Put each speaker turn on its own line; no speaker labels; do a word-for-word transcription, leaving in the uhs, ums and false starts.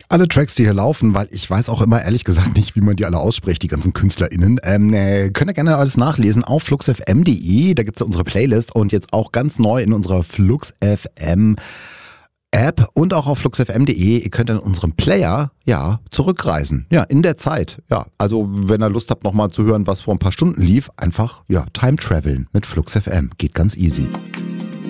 Alle Tracks, die hier laufen, weil ich weiß auch immer ehrlich gesagt nicht, wie man die alle ausspricht, die ganzen KünstlerInnen, ähm, äh, könnt ihr gerne alles nachlesen auf fluxfm punkt de, da gibt es unsere Playlist und jetzt auch ganz neu in unserer FluxFM App und auch auf fluxfm punkt de. Ihr könnt in unserem Player, ja, zurückreisen. Ja, in der Zeit. Ja, also wenn ihr Lust habt, nochmal zu hören, was vor ein paar Stunden lief, einfach, ja, Time Traveln mit FluxFM. Geht ganz easy.